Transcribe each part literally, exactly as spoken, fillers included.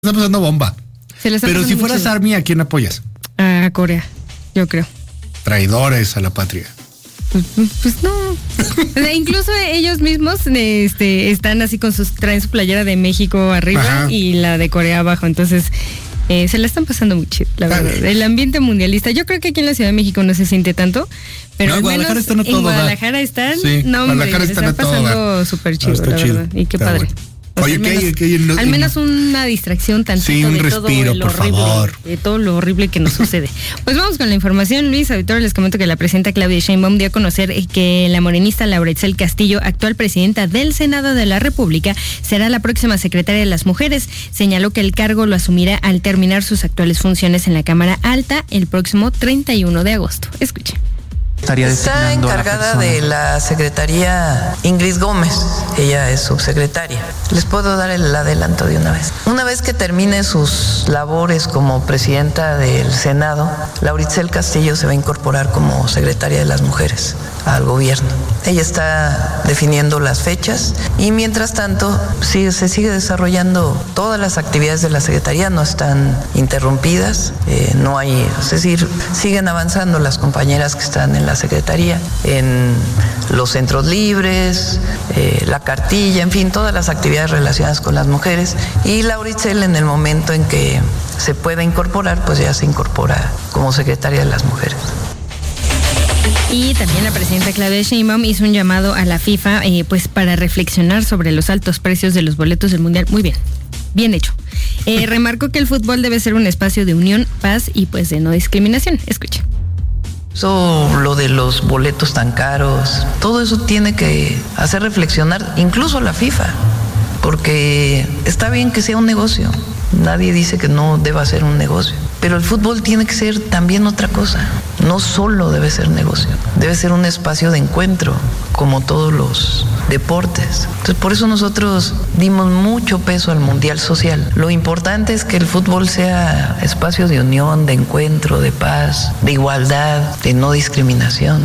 está pasando bomba. Se les Pero si fueras mucho. Army, ¿a quién apoyas? A Corea, yo creo. Traidores a la patria. Pues, pues no. O sea, incluso ellos mismos este, están así con sus, traen su playera de México arriba. Ajá. Y la de Corea abajo. Entonces, eh, se la están pasando muy chido, la verdad. Vale. El ambiente mundialista. Yo creo que aquí en la Ciudad de México no se siente tanto. Pero no, al Guadalajara menos están a todo en Guadalajara da. están. Sí, no, hombre, Guadalajara se están están a todo pasando súper chido, no, la chido. verdad. Y qué está padre. Bueno. O sea, Oye, al menos, ¿qué, qué, no, al menos una distracción tantito sí, un de respiro, todo lo por horrible, favor. de todo lo horrible que nos sucede. Pues vamos con la información, Luis. Ahorita les comento que la presidenta Claudia Sheinbaum dio a conocer que la morenista Laura Itzel Castillo, actual presidenta del Senado de la República, será la próxima secretaria de las Mujeres. Señaló que el cargo lo asumirá al terminar sus actuales funciones en la Cámara Alta el próximo treinta y uno de agosto. Escuche. Está encargada la de la secretaría Ingrid Gómez, ella es subsecretaria. Les puedo dar el adelanto de una vez. Una vez que termine sus labores como presidenta del Senado, Laura Itzel Castillo se va a incorporar como secretaria de las Mujeres al gobierno. Ella está definiendo las fechas y mientras tanto sí, se sigue desarrollando todas las actividades de la secretaría, no están interrumpidas, eh, no hay, es decir, siguen avanzando las compañeras que están en la secretaría, en los centros libres, eh, la cartilla, en fin, todas las actividades relacionadas con las mujeres. Y Laura Itzel, en el momento en que se pueda incorporar, pues ya se incorpora como secretaria de las Mujeres. Y también la presidenta Claudia Sheinbaum hizo un llamado a la FIFA eh, pues para reflexionar sobre los altos precios de los boletos del Mundial. Muy bien, bien hecho. Eh, remarcó que el fútbol debe ser un espacio de unión, paz y pues de no discriminación. Escuche. Eso, lo de los boletos tan caros, todo eso tiene que hacer reflexionar incluso a la FIFA, porque está bien que sea un negocio, nadie dice que no deba ser un negocio, pero el fútbol tiene que ser también otra cosa, no solo debe ser negocio, debe ser un espacio de encuentro, como todos los deportes. Entonces, por eso nosotros dimos mucho peso al Mundial Social. Lo importante es que el fútbol sea espacio de unión, de encuentro, de paz, de igualdad, de no discriminación.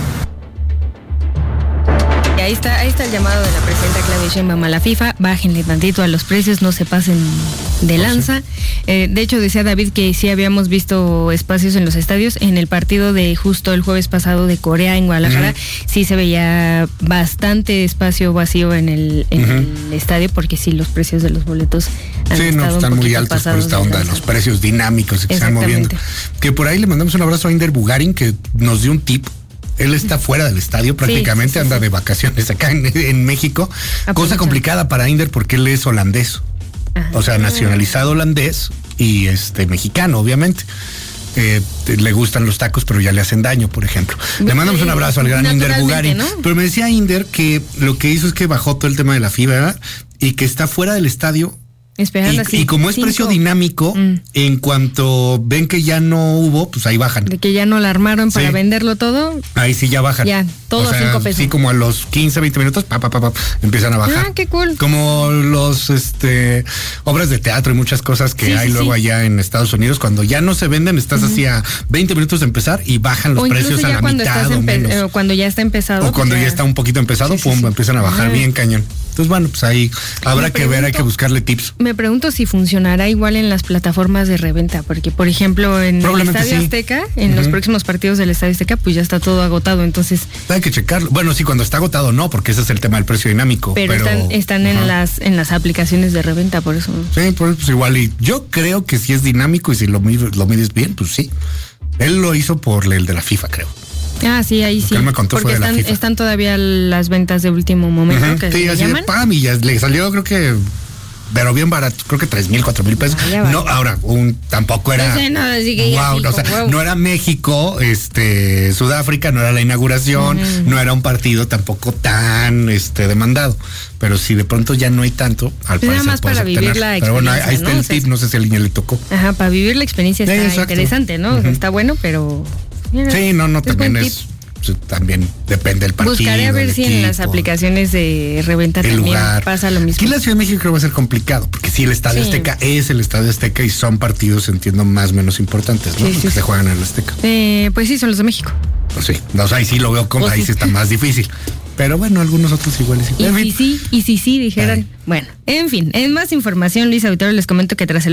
Y ahí está, ahí está el llamado de la presidenta Claudia Sheinbaum a la FIFA. Bájenle tantito a los precios, no se pasen de lanza. Eh, de hecho, decía David que sí habíamos visto espacios en los estadios. En el partido de justo el jueves pasado de Corea en Guadalajara, uh-huh. sí se veía bastante espacio vacío en el, en uh-huh. el estadio, porque sí, los precios de los boletos han sí, estado no, están un muy altos por esta onda, los precios dinámicos que se están moviendo. Que por ahí le mandamos un abrazo a Inder Bugarin, que nos dio un tip. Él está fuera del estadio prácticamente, sí, sí, anda sí. de vacaciones acá en, en México. Aprovecha. Cosa complicada para Inder porque él es holandés. Ajá. O sea, nacionalizado holandés y este mexicano, obviamente. Eh, le gustan los tacos, pero ya le hacen daño, por ejemplo. Le mandamos un abrazo al gran Inder Bugarin. ¿No? Pero me decía Inder que lo que hizo es que bajó todo el tema de la fibra, ¿verdad? Y que está fuera del estadio. Esperando y, así, y como es cinco. precio dinámico, mm. en cuanto ven que ya no hubo, pues ahí bajan. De que ya no la armaron para sí. venderlo todo. Ahí sí ya bajan. Ya, todo o sea, a cinco pesos. Sí, como a los quince, veinte minutos, pa, pa, pa, pa, empiezan a bajar. Ah, qué cool. Como los, este, obras de teatro y muchas cosas que sí, hay sí, luego sí. allá en Estados Unidos, cuando ya no se venden, estás uh-huh. así a veinte minutos de empezar y bajan los precios a la mitad o menos. O cuando ya está empezado. O cuando ya, ya está un poquito empezado, sí, pum, sí, sí. empiezan a bajar ah. bien cañón. Entonces, bueno, pues ahí habrá que ver, hay que buscarle tips. Me pregunto si funcionará igual en las plataformas de reventa, porque, por ejemplo, en el Estadio sí. Azteca, en uh-huh. los próximos partidos del Estadio Azteca, pues ya está todo agotado, entonces... Hay que checarlo. Bueno, sí, cuando está agotado no, porque ese es el tema del precio dinámico. Pero, pero están, están uh-huh. en las en las aplicaciones de reventa, por eso. Sí, pues, pues igual, y yo creo que si es dinámico y si lo, lo mides bien, pues sí. Él lo hizo por el de la FIFA, creo. Ah, sí, ahí sí. Él me contó porque fue de están, la FIFA. están todavía las ventas de último momento. Uh-huh. Que sí, así llaman. de pam, y ya le salió, creo que, pero bien barato, creo que tres mil, cuatro mil pesos. Ah, no, ahora, un tampoco era. No sé, no, así que wow, sí, no, o sea, wow. no era México, este, Sudáfrica, no era la inauguración, uh-huh. no era un partido tampoco tan este demandado. Pero si de pronto ya no hay tanto, al pues parecer nada más para obtener. vivir la experiencia. Pero bueno, ahí está ¿no? el o sea, tip, no sé si al niño le tocó. Ajá, para vivir la experiencia está sí, interesante, ¿no? Uh-huh. Está bueno, pero. Mira, sí, no, no, es también es. También depende del partido. Buscaré a ver si equipo, en las aplicaciones de reventa también lugar. Pasa lo mismo. Aquí en la Ciudad de México creo que va a ser complicado, porque si el Estadio sí. Azteca es el Estadio Azteca y son partidos, entiendo, más o menos importantes, ¿no? Sí, sí, que sí. se juegan en el Azteca. Eh, pues sí, son los de México. Pues sí, o sea, ahí sí lo veo como, pues ahí sí. sí está más difícil. Pero bueno, algunos otros iguales. Y si sí, y si sí, dijeran. Ay. Bueno, en fin, en más información, Luis Auditorio, les comento que tras el